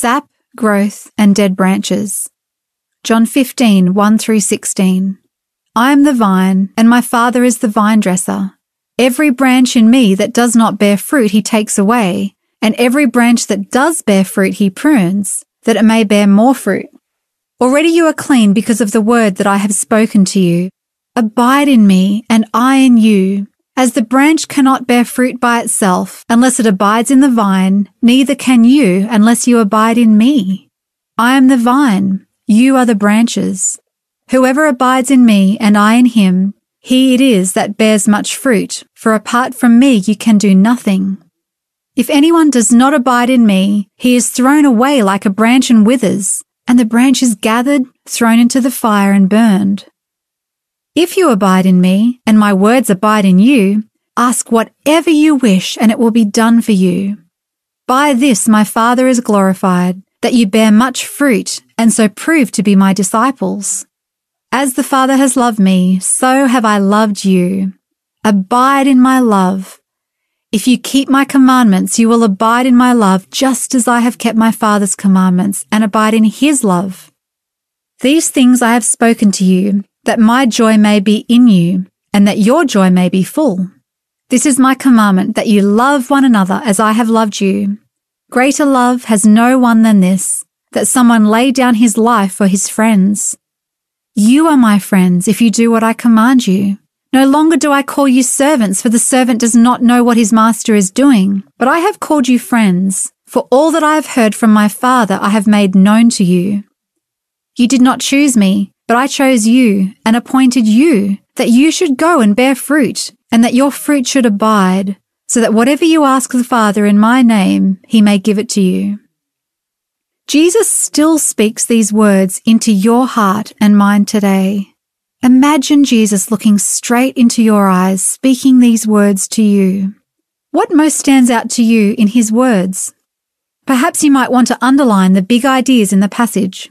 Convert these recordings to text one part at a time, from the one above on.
sap, growth, and dead branches. John 15, 1-16. I am the vine, and my Father is the vine dresser. Every branch in me that does not bear fruit he takes away, and every branch that does bear fruit he prunes, that it may bear more fruit. Already you are clean because of the word that I have spoken to you. Abide in me, and I in you. As the branch cannot bear fruit by itself unless it abides in the vine, neither can you unless you abide in me. I am the vine, you are the branches. Whoever abides in me and I in him, he it is that bears much fruit, for apart from me you can do nothing. If anyone does not abide in me, he is thrown away like a branch and withers, and the branch is gathered, thrown into the fire and burned. If you abide in me, and my words abide in you, ask whatever you wish, and it will be done for you. By this my Father is glorified, that you bear much fruit, and so prove to be my disciples. As the Father has loved me, so have I loved you. Abide in my love. If you keep my commandments, you will abide in my love, just as I have kept my Father's commandments, and abide in his love. These things I have spoken to you, that my joy may be in you, and that your joy may be full. This is my commandment, that you love one another as I have loved you. Greater love has no one than this, that someone lay down his life for his friends. You are my friends if you do what I command you. No longer do I call you servants, for the servant does not know what his master is doing, but I have called you friends, for all that I have heard from my Father I have made known to you. You did not choose me, but I chose you and appointed you, that you should go and bear fruit, and that your fruit should abide, so that whatever you ask the Father in my name, he may give it to you. Jesus still speaks these words into your heart and mine today. Imagine Jesus looking straight into your eyes, speaking these words to you. What most stands out to you in his words? Perhaps you might want to underline the big ideas in the passage.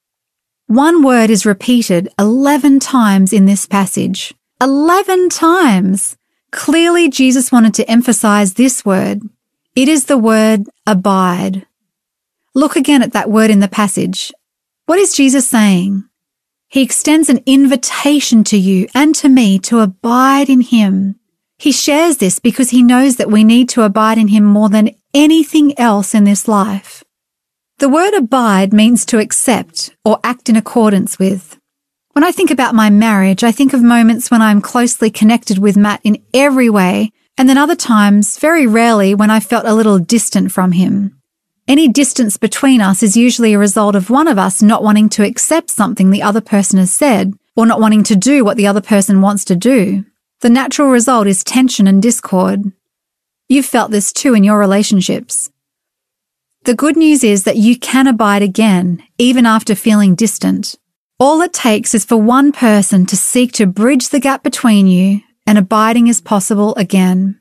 One word is repeated 11 times in this passage. 11 times! Clearly, Jesus wanted to emphasize this word. It is the word abide. Look again at that word in the passage. What is Jesus saying? He extends an invitation to you and to me to abide in him. He shares this because he knows that we need to abide in him more than anything else in this life. The word abide means to accept or act in accordance with. When I think about my marriage, I think of moments when I'm closely connected with Matt in every way, and then other times, very rarely, when I felt a little distant from him. Any distance between us is usually a result of one of us not wanting to accept something the other person has said, or not wanting to do what the other person wants to do. The natural result is tension and discord. You've felt this too in your relationships. The good news is that you can abide again, even after feeling distant. All it takes is for one person to seek to bridge the gap between you, and abiding is possible again.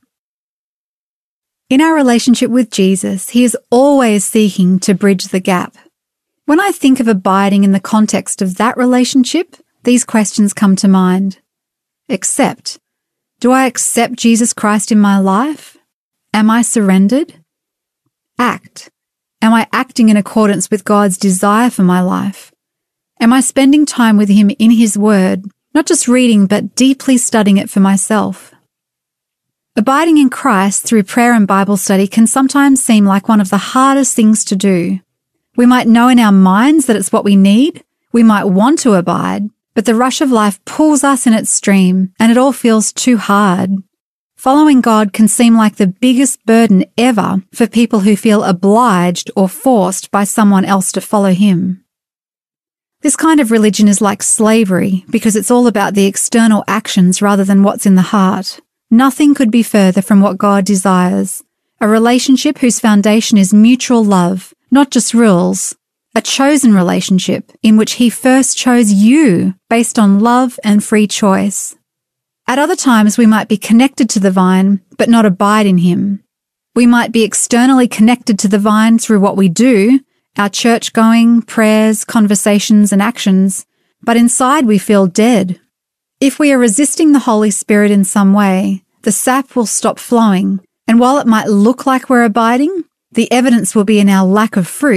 In our relationship with Jesus, he is always seeking to bridge the gap. When I think of abiding in the context of that relationship, these questions come to mind. Accept. Do I accept Jesus Christ in my life? Am I surrendered? Act. Am I acting in accordance with God's desire for my life? Am I spending time with him in his word, not just reading but deeply studying it for myself? Abiding in Christ through prayer and Bible study can sometimes seem like one of the hardest things to do. We might know in our minds that it's what we need. We might want to abide, but the rush of life pulls us in its stream and it all feels too hard. Following God can seem like the biggest burden ever for people who feel obliged or forced by someone else to follow him. This kind of religion is like slavery because it's all about the external actions rather than what's in the heart. Nothing could be further from what God desires. A relationship whose foundation is mutual love, not just rules. A chosen relationship in which he first chose you based on love and free choice. At other times, we might be connected to the vine, but not abide in him. We might be externally connected to the vine through what we do, our church-going, prayers, conversations, and actions, but inside we feel dead. If we are resisting the Holy Spirit in some way, the sap will stop flowing, and while it might look like we're abiding, the evidence will be in our lack of fruit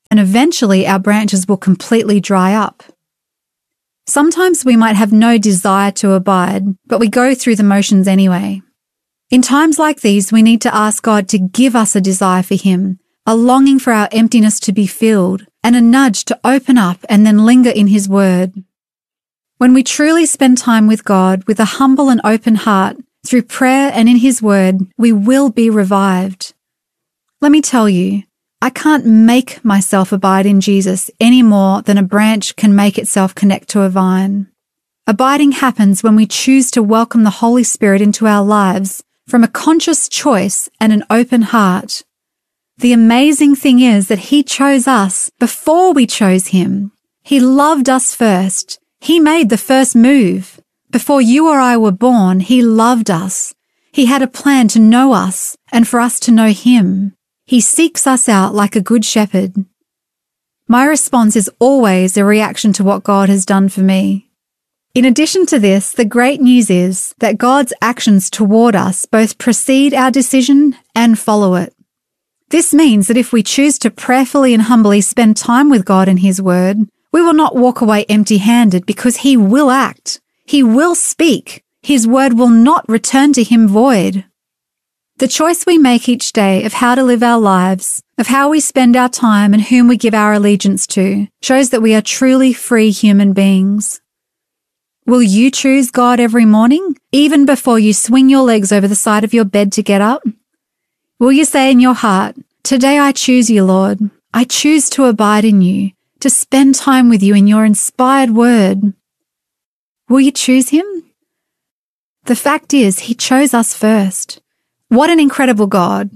and eventually our branches will completely dry up. Sometimes we might have no desire to abide, but we go through the motions anyway. In times like these, we need to ask God to give us a desire for Him, a longing for our emptiness to be filled, and a nudge to open up and then linger in His Word. When we truly spend time with God with a humble and open heart, through prayer and in His Word, we will be revived. Let me tell you, I can't make myself abide in Jesus any more than a branch can make itself connect to a vine. Abiding happens when we choose to welcome the Holy Spirit into our lives from a conscious choice and an open heart. The amazing thing is that He chose us before we chose Him. He loved us first. He made the first move. Before you or I were born, He loved us. He had a plan to know us and for us to know Him. He seeks us out like a good shepherd. My response is always a reaction to what God has done for me. In addition to this, the great news is that God's actions toward us both precede our decision and follow it. This means that if we choose to prayerfully and humbly spend time with God and His Word, we will not walk away empty-handed because He will act. He will speak. His Word will not return to Him void. The choice we make each day of how to live our lives, of how we spend our time and whom we give our allegiance to, shows that we are truly free human beings. Will you choose God every morning, even before you swing your legs over the side of your bed to get up? Will you say in your heart, "Today I choose you, Lord. I choose to abide in you, to spend time with you in your inspired word"? Will you choose Him? The fact is, He chose us first. What an incredible God.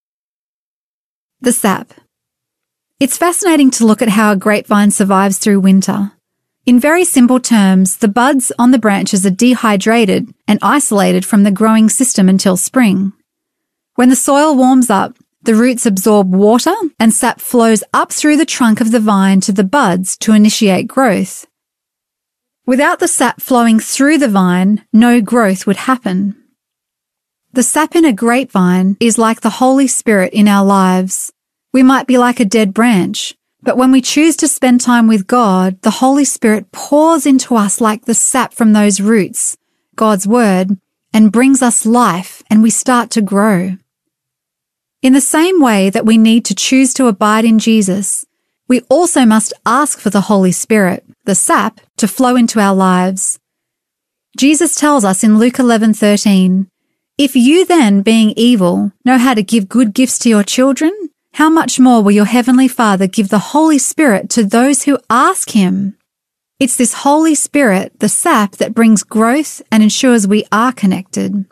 The sap. It's fascinating to look at how a grapevine survives through winter. In very simple terms, the buds on the branches are dehydrated and isolated from the growing system until spring. When the soil warms up, the roots absorb water and sap flows up through the trunk of the vine to the buds to initiate growth. Without the sap flowing through the vine, no growth would happen. The sap in a grapevine is like the Holy Spirit in our lives. We might be like a dead branch, but when we choose to spend time with God, the Holy Spirit pours into us like the sap from those roots, God's Word, and brings us life, and we start to grow. In the same way that we need to choose to abide in Jesus, we also must ask for the Holy Spirit, the sap, to flow into our lives. Jesus tells us in Luke 11:13, "If you then, being evil, know how to give good gifts to your children, how much more will your heavenly Father give the Holy Spirit to those who ask Him?" It's this Holy Spirit, the sap, that brings growth and ensures we are connected.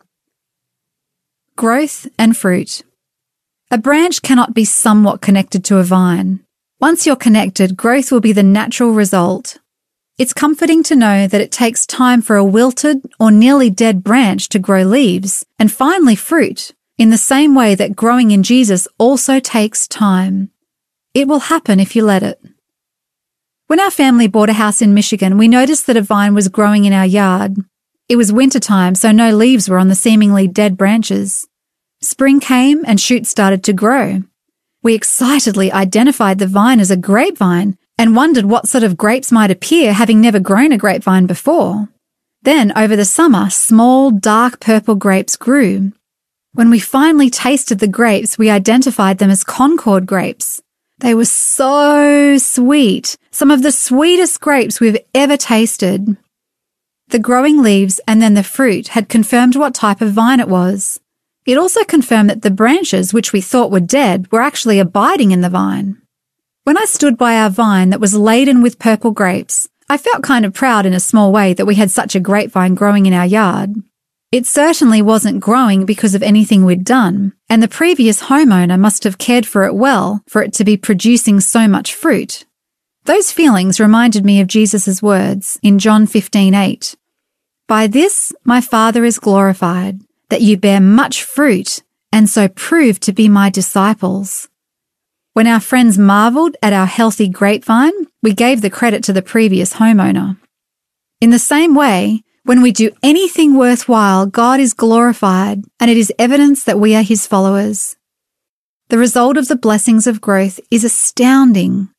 Growth and fruit. A branch cannot be somewhat connected to a vine. Once you're connected, growth will be the natural result. It's comforting to know that it takes time for a wilted or nearly dead branch to grow leaves and finally fruit, in the same way that growing in Jesus also takes time. It will happen if you let it. When our family bought a house in Michigan, we noticed that a vine was growing in our yard. It was wintertime, so no leaves were on the seemingly dead branches. Spring came and shoots started to grow. We excitedly identified the vine as a grapevine and wondered what sort of grapes might appear, having never grown a grapevine before. Then, over the summer, small, dark purple grapes grew. When we finally tasted the grapes, we identified them as Concord grapes. They were so sweet, some of the sweetest grapes we've ever tasted. The growing leaves and then the fruit had confirmed what type of vine it was. It also confirmed that the branches, which we thought were dead, were actually abiding in the vine. When I stood by our vine that was laden with purple grapes, I felt kind of proud in a small way that we had such a grapevine growing in our yard. It certainly wasn't growing because of anything we'd done, and the previous homeowner must have cared for it well for it to be producing so much fruit. Those feelings reminded me of Jesus' words in John 15:8. "By this my Father is glorified, that you bear much fruit, and so prove to be my disciples." When our friends marveled at our healthy grapevine, we gave the credit to the previous homeowner. In the same way, when we do anything worthwhile, God is glorified, and it is evidence that we are His followers. The result of the blessings of growth is astounding.